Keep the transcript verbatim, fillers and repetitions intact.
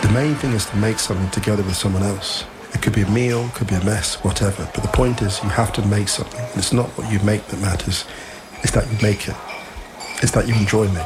The main thing is to make something together with someone else. It could be a meal, it could be a mess, whatever. But the point is, you have to make something. And it's not what you make that matters. It's that you make it. It's that you enjoy making